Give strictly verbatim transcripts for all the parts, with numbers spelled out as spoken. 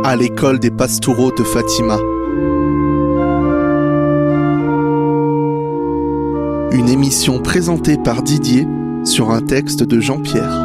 à l'école des Pastoureaux de Fatima. Une émission présentée par Didier sur un texte de Jean-Pierre.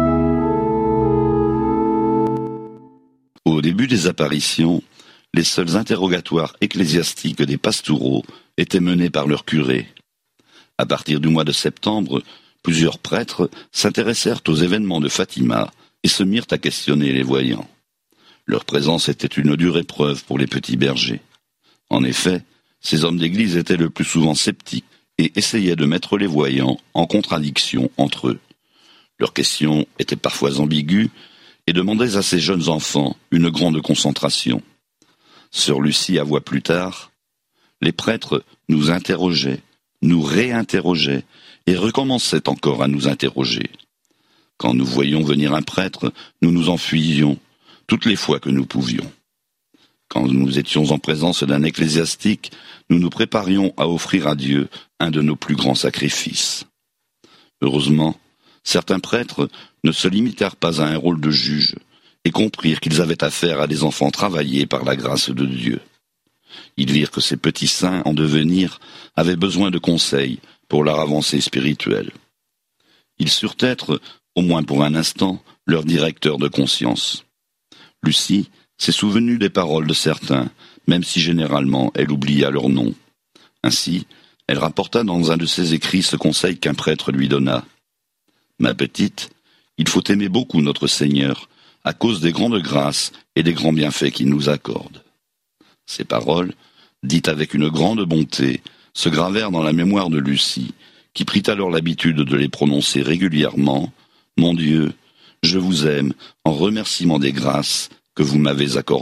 Au début des apparitions, les seuls interrogatoires ecclésiastiques des Pastoureaux étaient menés par leur curé. À partir du mois de septembre, plusieurs prêtres s'intéressèrent aux événements de Fatima et se mirent à questionner les voyants. Leur présence était une dure épreuve pour les petits bergers. En effet, ces hommes d'église étaient le plus souvent sceptiques et essayaient de mettre les voyants en contradiction entre eux. Leurs questions étaient parfois ambiguës et demandaient à ces jeunes enfants une grande concentration. Sœur Lucie avoua plus tard « Les prêtres nous interrogeaient, nous réinterrogeaient et recommençaient encore à nous interroger. Quand nous voyions venir un prêtre, nous nous enfuyions, toutes les fois que nous pouvions. Quand nous étions en présence d'un ecclésiastique, nous nous préparions à offrir à Dieu un de nos plus grands sacrifices. Heureusement, certains prêtres ne se limitèrent pas à un rôle de juge et comprirent qu'ils avaient affaire à des enfants travaillés par la grâce de Dieu. Ils virent que ces petits saints en devenir avaient besoin de conseils pour leur avancée spirituelle. Ils surent être, au moins pour un instant, leur directeur de conscience. Lucie s'est souvenue des paroles de certains, même si généralement elle oublia leur nom. Ainsi, elle rapporta dans un de ses écrits ce conseil qu'un prêtre lui donna. « Ma petite, il faut aimer beaucoup notre Seigneur, à cause des grandes grâces et des grands bienfaits qu'il nous accorde. » Ces paroles, dites avec une grande bonté, se gravèrent dans la mémoire de Lucie, qui prit alors l'habitude de les prononcer régulièrement. « Mon Dieu, je vous aime en remerciement des grâces que vous m'avez accordées. »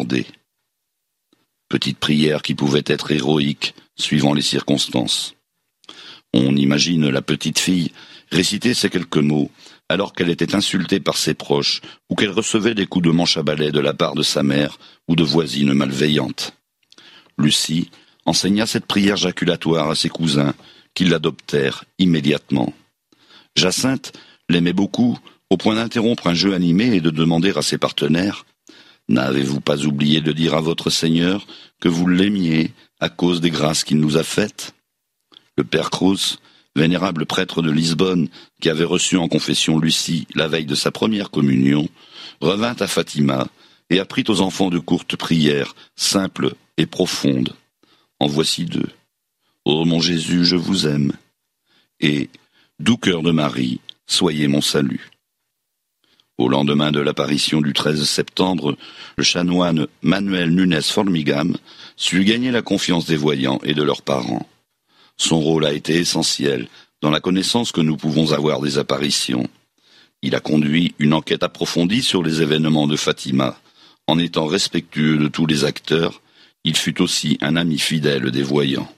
Petite prière qui pouvait être héroïque, suivant les circonstances. On imagine la petite fille réciter ces quelques mots, alors qu'elle était insultée par ses proches, ou qu'elle recevait des coups de manche à balai de la part de sa mère, ou de voisines malveillantes. Lucie enseigna cette prière jaculatoire à ses cousins, qui l'adoptèrent immédiatement. Jacinthe l'aimait beaucoup, au point d'interrompre un jeu animé et de demander à ses partenaires « N'avez-vous pas oublié de dire à votre Seigneur que vous l'aimiez à cause des grâces qu'il nous a faites ?» Le père Cruz, vénérable prêtre de Lisbonne, qui avait reçu en confession Lucie la veille de sa première communion, revint à Fatima et apprit aux enfants de courtes prières, simples et profondes. En voici deux. « Ô mon Jésus, je vous aime. » Et « Doux cœur de Marie, soyez mon salut. » Au lendemain de l'apparition du treize septembre, le chanoine Manuel Nunes Formigam sut gagner la confiance des voyants et de leurs parents. Son rôle a été essentiel dans la connaissance que nous pouvons avoir des apparitions. Il a conduit une enquête approfondie sur les événements de Fatima. En étant respectueux de tous les acteurs, il fut aussi un ami fidèle des voyants.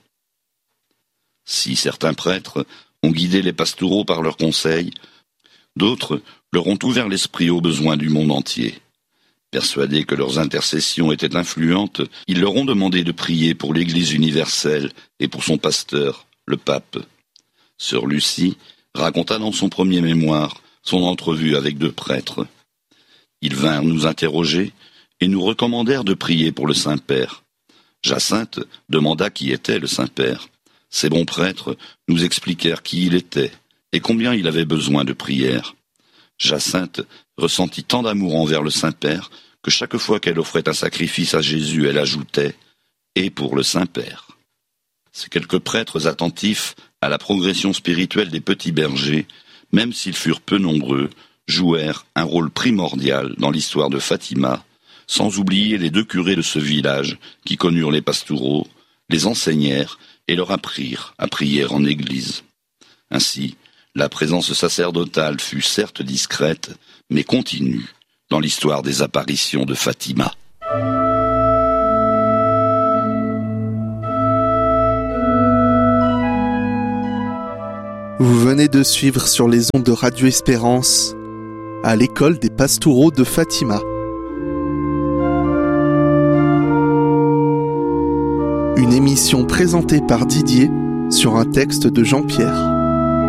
Si certains prêtres ont guidé les Pastoureaux par leurs conseils, d'autres leur ont ouvert l'esprit aux besoins du monde entier. Persuadés que leurs intercessions étaient influentes, ils leur ont demandé de prier pour l'Église universelle et pour son pasteur, le pape. Sœur Lucie raconta dans son premier mémoire son entrevue avec deux prêtres. Ils vinrent nous interroger et nous recommandèrent de prier pour le Saint-Père. Jacinthe demanda qui était le Saint-Père. Ces bons prêtres nous expliquèrent qui il était et combien il avait besoin de prière. Jacinthe ressentit tant d'amour envers le Saint-Père que chaque fois qu'elle offrait un sacrifice à Jésus, elle ajoutait « et pour le Saint-Père ». Ces quelques prêtres attentifs à la progression spirituelle des petits bergers, même s'ils furent peu nombreux, jouèrent un rôle primordial dans l'histoire de Fatima, sans oublier les deux curés de ce village qui connurent les Pastoureaux, les enseignèrent et leur apprirent à prier en église. Ainsi, la présence sacerdotale fut certes discrète, mais continue dans l'histoire des apparitions de Fatima. Vous venez de suivre sur les ondes de Radio Espérance à l'école des Pastoureaux de Fatima. Une émission présentée par Didier sur un texte de Jean-Pierre.